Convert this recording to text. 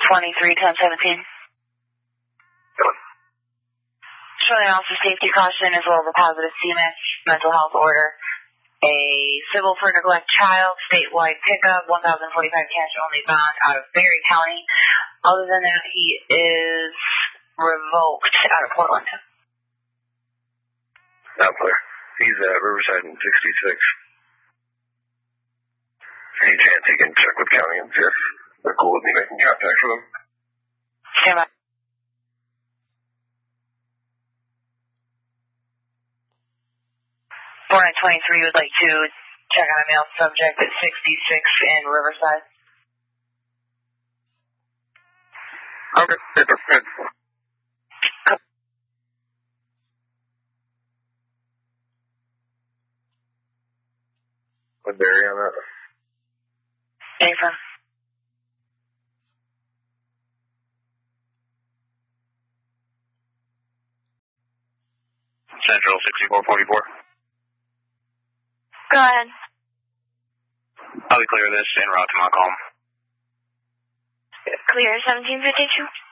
23-10-17. Showing also safety caution as well as a positive CMS mental health order. A civil for neglect child, statewide pickup, $1,045 cash only bond out of Berry County. Other than that, he is revoked out of Portland. Not clear. He's at Riverside in 66. Any chance he can check with county and see if they're cool with me making contact with him? Stand by. 4923 would like to check on a male subject at 66 in Riverside. Okay, good. What Barry on that? Nathan. Central 6444. Go ahead. I'll be clear of this en route to my call. Clear 1752.